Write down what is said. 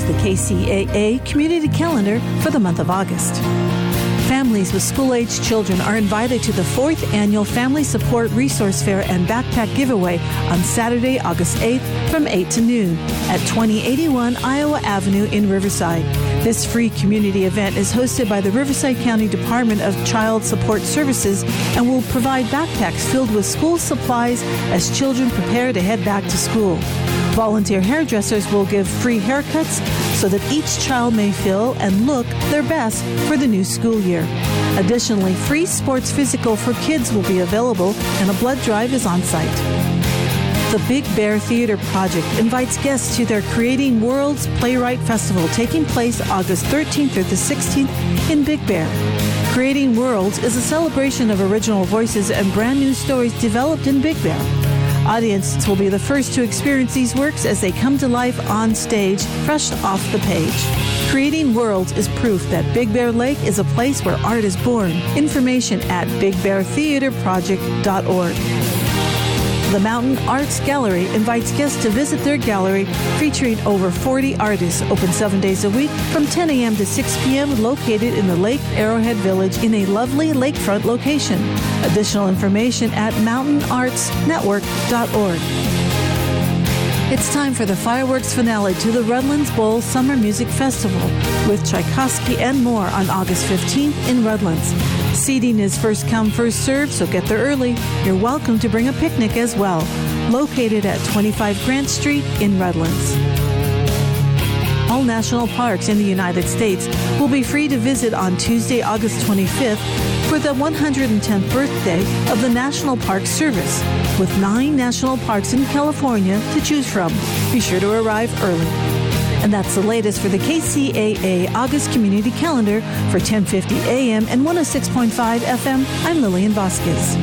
is the KCAA Community Calendar for the month of August. Families with school-aged children are invited to the 4th Annual Family Support Resource Fair and Backpack Giveaway on Saturday, August 8th from 8 to noon at 2081 Iowa Avenue in Riverside. This free community event is hosted by the Riverside County Department of Child Support Services and will provide backpacks filled with school supplies as children prepare to head back to school. Volunteer hairdressers will give free haircuts so that each child may feel and look their best for the new school year. Additionally, free sports physical for kids will be available and a blood drive is on site. The Big Bear Theater Project invites guests to their Creating Worlds Playwright Festival taking place August 13th through the 16th in Big Bear. Creating Worlds is a celebration of original voices and brand new stories developed in Big Bear. Audiences will be the first to experience these works as they come to life on stage, fresh off the page. Creating Worlds is proof that Big Bear Lake is a place where art is born. Information at bigbeartheaterproject.org. The Mountain Arts Gallery invites guests to visit their gallery featuring over 40 artists, open 7 days a week from 10 a.m. to 6 p.m., located in the Lake Arrowhead Village in a lovely lakefront location. Additional information at mountainartsnetwork.org. It's time for the fireworks finale to the Redlands Bowl Summer Music Festival with Tchaikovsky and more on August 15th in Redlands. Seating is first come, first served, so get there early. You're welcome to bring a picnic as well. Located at 25 Grant Street in Redlands. All national parks in the United States will be free to visit on Tuesday, August 25th for the 110th birthday of the National Park Service, with 9 national parks in California to choose from. Be sure to arrive early. And that's the latest for the KCAA August Community Calendar for 1050 AM and 106.5 FM. I'm Lillian Vasquez.